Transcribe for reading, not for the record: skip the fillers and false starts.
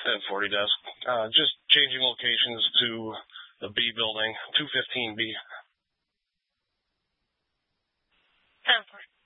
1040 desk. Just changing locations to the B building, 215B. 1040.